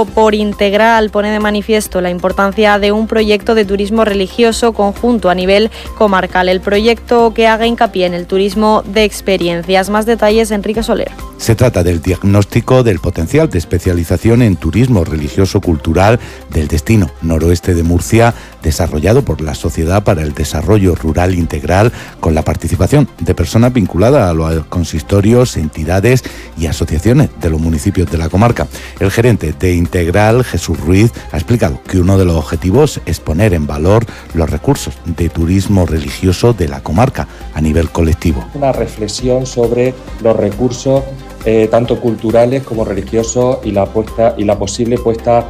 por Integral pone de manifiesto la importancia de un proyecto de turismo religioso conjunto a nivel comarcal. El proyecto que haga hincapié en el turismo de experiencias. Más detalles, Enrique Soler. Se trata del diagnóstico del potencial de especialización en turismo religioso-cultural del destino noroeste de Murcia, desarrollado por la Sociedad para el Desarrollo Rural Integral, con la participación de personas vinculadas a los consistorios, entidades y asociaciones de los municipios de la comarca. El gerente de Integral, Jesús Ruiz, ha explicado que uno de los objetivos es poner en valor los recursos de turismo religioso de la comarca a nivel colectivo. Una reflexión sobre los recursos tanto culturales como religiosos y la posible puesta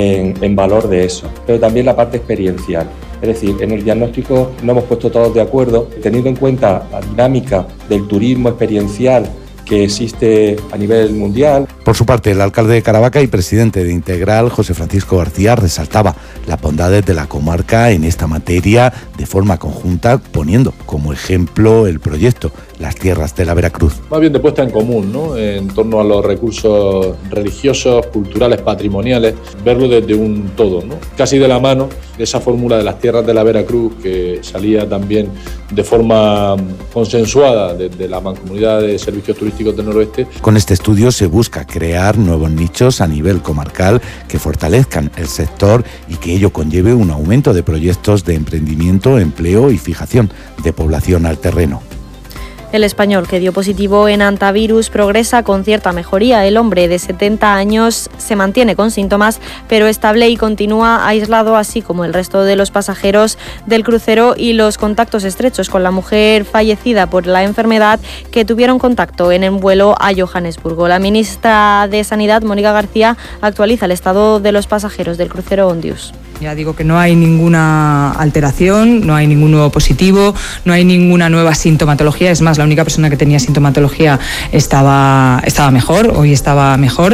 en valor de eso, pero también la parte experiencial. Es decir, en el diagnóstico nos hemos puesto todos de acuerdo, teniendo en cuenta la dinámica del turismo experiencial que existe a nivel mundial. Por su parte, el alcalde de Caravaca y presidente de Integral, José Francisco García, resaltaba las bondades de la comarca en esta materia de forma conjunta, poniendo como ejemplo el proyecto Las Tierras de la Veracruz. Más bien de puesta en común, ¿no?, en torno a los recursos religiosos, culturales, patrimoniales, verlo desde un todo, ¿no?, casi de la mano de esa fórmula de Las Tierras de la Veracruz que salía también de forma consensuada desde la Mancomunidad de Servicios Turísticos del Noroeste. Con este estudio se busca crear nuevos nichos a nivel comarcal que fortalezcan el sector y que ello conlleve un aumento de proyectos de emprendimiento, empleo y fijación de población al terreno. El español, que dio positivo en antivirus, progresa con cierta mejoría. El hombre de 70 años se mantiene con síntomas, pero estable y continúa aislado, así como el resto de los pasajeros del crucero y los contactos estrechos con la mujer fallecida por la enfermedad que tuvieron contacto en el vuelo a Johannesburgo. La ministra de Sanidad, Mónica García, actualiza el estado de los pasajeros del crucero Ondius. Ya digo que no hay ninguna alteración, no hay ningún nuevo positivo, no hay ninguna nueva sintomatología. Es más, la única persona que tenía sintomatología estaba mejor, hoy estaba mejor.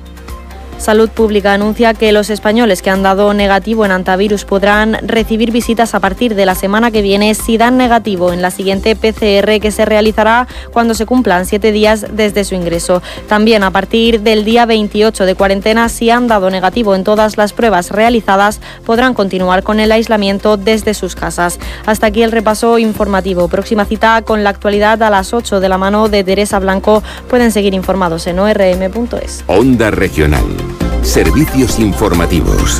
Salud Pública anuncia que los españoles que han dado negativo en antivirus podrán recibir visitas a partir de la semana que viene si dan negativo en la siguiente PCR, que se realizará cuando se cumplan 7 días desde su ingreso. También a partir del día 28 de cuarentena, si han dado negativo en todas las pruebas realizadas, podrán continuar con el aislamiento desde sus casas. Hasta aquí el repaso informativo. Próxima cita con la actualidad a las 8 de la mano de Teresa Blanco. Pueden seguir informados en orm.es. Onda Regional. Servicios informativos.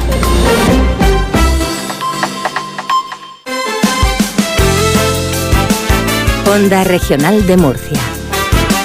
Onda Regional de Murcia.